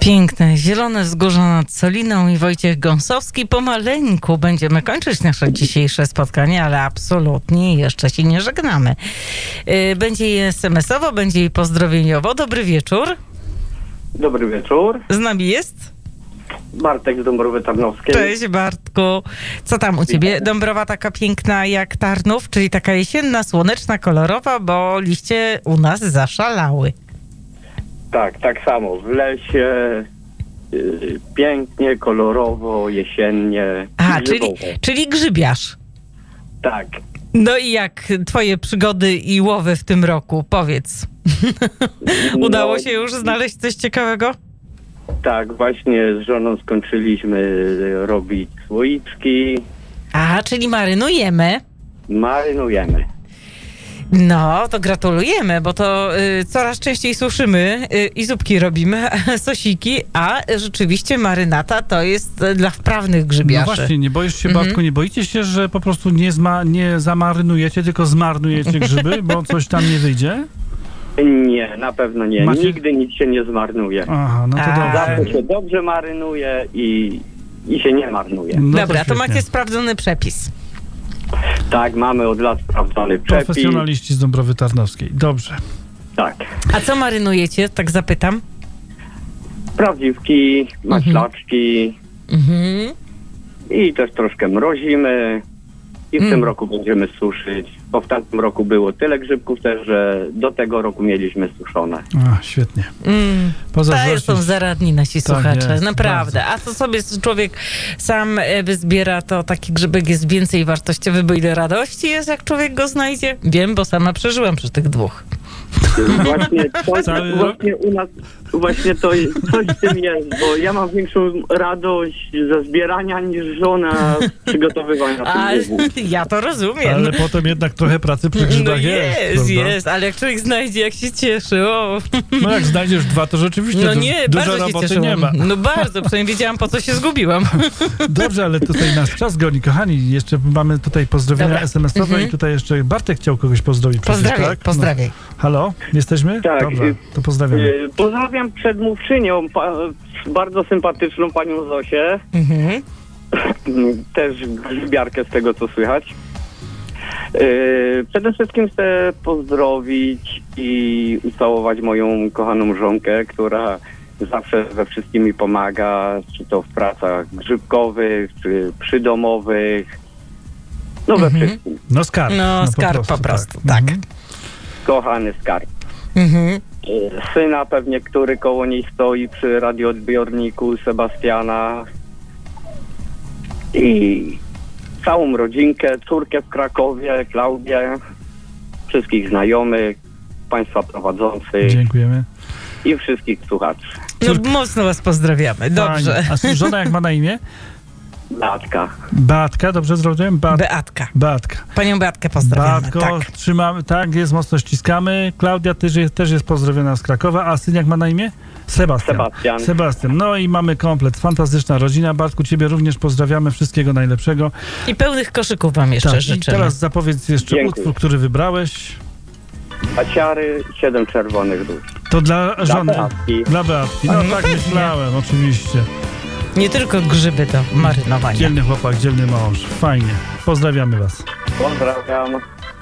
Piękne, zielone wzgórza nad Soliną i Wojciech Gąsowski. Pomaleńku będziemy kończyć nasze dzisiejsze spotkanie, ale absolutnie jeszcze się nie żegnamy. Będzie i SMS-owo, będzie i pozdrowieniowo. Dobry wieczór. Dobry wieczór. Z nami jest? Bartek z Dąbrowy Tarnowskiej. Cześć Bartku. Co tam u ciebie? Dąbrowa taka piękna jak Tarnów, czyli taka jesienna, słoneczna, kolorowa, bo liście u nas zaszalały. Tak samo. W lesie pięknie, kolorowo, jesiennie. Czyli grzybiarz. Tak. No i jak twoje przygody i łowy w tym roku? Powiedz. Udało się już znaleźć coś ciekawego? Tak, właśnie z żoną skończyliśmy robić słoiczki. Czyli marynujemy. Marynujemy. No, to gratulujemy, bo to coraz częściej suszymy i zupki robimy, sosiki, a rzeczywiście marynata to jest dla wprawnych grzybiarzy. No właśnie, nie boisz się, Bartku, nie boicie się, że po prostu nie zamarynujecie, tylko zmarnujecie grzyby, bo coś tam nie wyjdzie? Nie, na pewno nie. Nigdy nic się nie zmarnuje. Aha, no to dobrze. Zawsze się dobrze marynuje i się nie marnuje. No dobra, to macie sprawdzony przepis. Tak, mamy od lat sprawdzony przepis. Profesjonaliści z Dąbrowy Tarnowskiej. Dobrze. Tak. A co marynujecie, tak zapytam? Prawdziwki, maślaczki i też troszkę mrozimy i w tym roku będziemy suszyć. Bo w tamtym roku było tyle grzybków też, że do tego roku mieliśmy suszone. Świetnie. To są zaradni nasi słuchacze, jest, naprawdę. bardzo. A co sobie człowiek sam wyzbiera, to taki grzybek jest więcej wartościowy, bo ile radości jest, jak człowiek go znajdzie. Wiem, bo sama przeżyłam przy tych dwóch. Właśnie u nas coś w tym jest, bo ja mam większą radość ze zbierania niż żona przygotowywania tych grzybów. Ja to rozumiem. Ale potem jednak trochę pracy przy grzybach jest, ale jak człowiek znajdzie, jak się cieszy. No jak znajdziesz dwa, to rzeczywiście dużo roboty nie ma. No bardzo, przynajmniej wiedziałam, po co się zgubiłam. Dobrze, ale tutaj nasz czas goni. Kochani, jeszcze mamy tutaj pozdrowienia SMS-owe i tutaj jeszcze Bartek chciał kogoś pozdrowić. Pozdrawiaj. No. Halo, jesteśmy? Tak. Dobra, to pozdrawiamy. Pozdrawiam przedmówczynią, bardzo sympatyczną panią Zosię. Też grzybiarkę z tego, co słychać. Przede wszystkim chcę pozdrowić i ucałować moją kochaną żonkę, która zawsze we wszystkim mi pomaga, czy to w pracach grzybkowych, czy przydomowych. No we wszystkim. No skarb. Skarb po prostu, tak. Kochany skarb. Syna pewnie, który koło niej stoi przy radioodbiorniku, Sebastiana. I całą rodzinkę, córkę w Krakowie, Klaudię, wszystkich znajomych, państwa prowadzących. Dziękujemy. I wszystkich słuchaczy. No mocno was pozdrawiamy, dobrze. A żona jak ma na imię? Beatka, dobrze zrozumiałem? Beatka. Panią Beatkę pozdrawiamy. Beatko, trzymamy, jest, mocno ściskamy. Klaudia też jest pozdrowiona z Krakowa, a syn jak ma na imię? Sebastian. No i mamy komplet. Fantastyczna rodzina. Bartku, ciebie również pozdrawiamy. Wszystkiego najlepszego. I pełnych koszyków wam jeszcze życzymy. I teraz zapowiedz jeszcze utwór, który wybrałeś. Baciary, 7 czerwonych dusz. To dla żony. Dla Beatki. No tak myślałem, oczywiście. Nie tylko grzyby do marynowania. Dzielny chłopak, dzielny mąż. Fajnie. Pozdrawiamy was. Pozdrawiam.